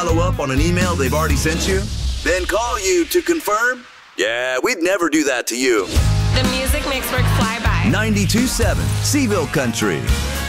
follow up on an email they've already sent you? Then call you to confirm? Yeah, we'd never do that to you. The music makes work fly by. 92.7 Seville Country.